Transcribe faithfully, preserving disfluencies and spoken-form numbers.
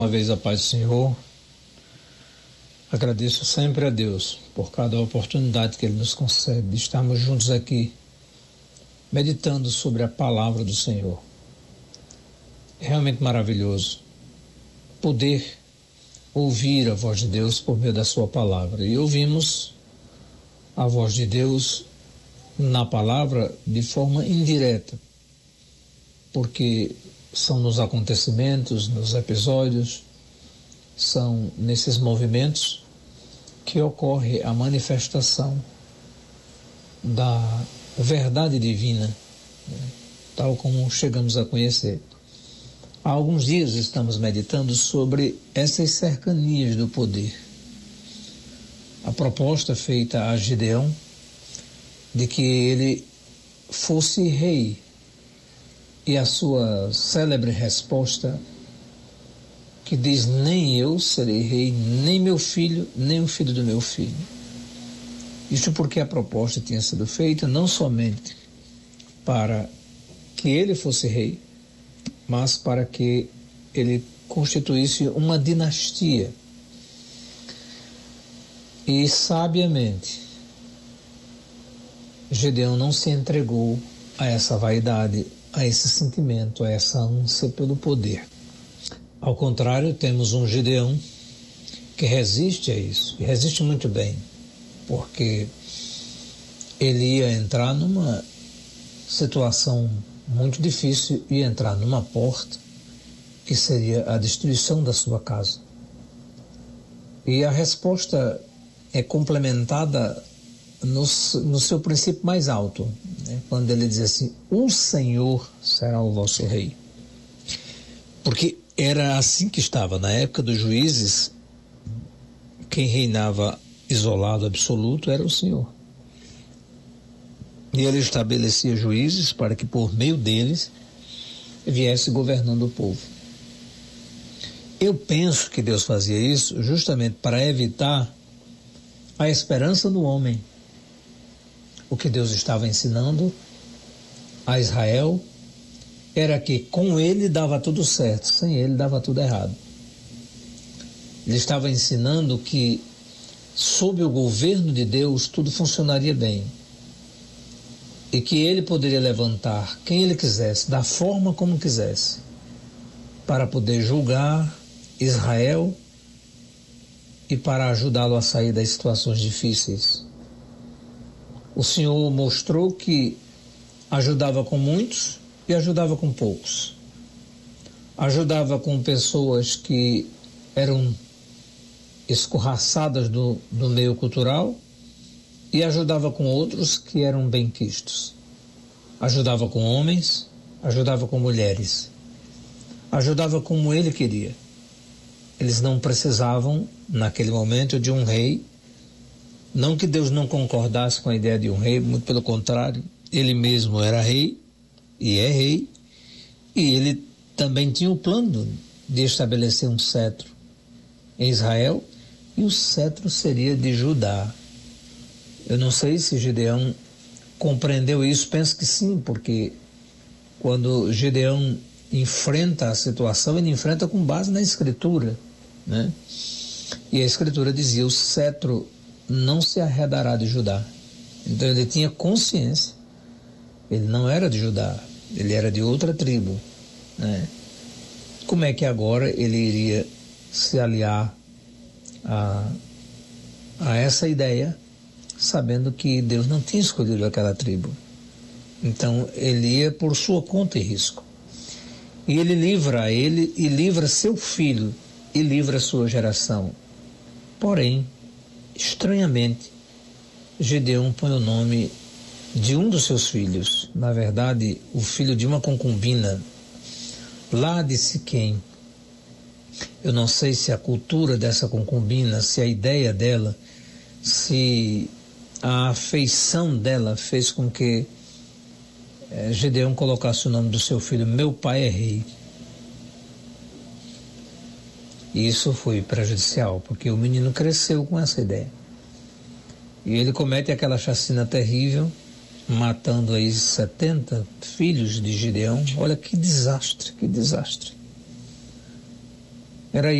Uma vez a paz do Senhor, agradeço sempre a Deus por cada oportunidade que Ele nos concede de estarmos juntos aqui, meditando sobre a palavra do Senhor. É realmente maravilhoso poder ouvir a voz de Deus por meio da sua palavra. E ouvimos a voz de Deus na palavra de forma indireta, porque são nos acontecimentos, nos episódios, são nesses movimentos que ocorre a manifestação da verdade divina, né? Tal como chegamos a conhecer. Há alguns dias estamos meditando sobre essas cercanias do poder. A proposta feita a Gideão de que ele fosse rei, e a sua célebre resposta, que diz: nem eu serei rei, nem meu filho, nem o filho do meu filho. Isso porque a proposta tinha sido feita não somente para que ele fosse rei, mas para que ele constituísse uma dinastia. E sabiamente, Gideão não se entregou a essa vaidade, a esse sentimento, a essa ânsia pelo poder. Ao contrário, temos um Gideão que resiste a isso, e resiste muito bem, porque ele ia entrar numa situação muito difícil, ia entrar numa porta que seria a destruição da sua casa. E a resposta é complementada no, no seu princípio mais alto, né? Quando ele diz assim: o Senhor será o vosso rei. Porque era assim que estava na época dos juízes. Quem reinava isolado absoluto era o Senhor, e ele estabelecia juízes para que por meio deles viesse governando o povo. Eu penso que Deus fazia isso justamente para evitar a esperança do homem. O que Deus estava ensinando a Israel era que com ele dava tudo certo, sem ele dava tudo errado. Ele estava ensinando que sob o governo de Deus tudo funcionaria bem, e que ele poderia levantar quem ele quisesse, da forma como quisesse, para poder julgar Israel e para ajudá-lo a sair das situações difíceis. O Senhor mostrou que ajudava com muitos e ajudava com poucos. Ajudava com pessoas que eram escorraçadas do, do meio cultural, e ajudava com outros que eram benquistos. Ajudava com homens, ajudava com mulheres. Ajudava como ele queria. Eles não precisavam, naquele momento, de um rei. Não que Deus não concordasse com a ideia de um rei, muito pelo contrário, ele mesmo era rei, e é rei, e ele também tinha o plano de estabelecer um cetro em Israel, e o cetro seria de Judá. Eu não sei se Gideão compreendeu isso, penso que sim, porque quando Gideão enfrenta a situação, ele enfrenta com base na Escritura, né? E a Escritura dizia: o cetro não se arredará de Judá. Então ele tinha consciência, ele não era de Judá, ele era de outra tribo, né? Como é que agora ele iria se aliar a, a essa ideia, sabendo que Deus não tinha escolhido aquela tribo? Então ele ia por sua conta e risco. E ele livra ele e livra seu filho e livra sua geração. Porém, estranhamente, Gideão põe o nome de um dos seus filhos, na verdade, o filho de uma concubina, lá de Siquém. Eu não sei se a cultura dessa concubina, se a ideia dela, se a afeição dela fez com que eh, Gideão colocasse o nome do seu filho: meu pai é rei. E isso foi prejudicial, porque o menino cresceu com essa ideia. E ele comete aquela chacina terrível, matando aí setenta filhos de Gideão. Olha que desastre, que desastre. Era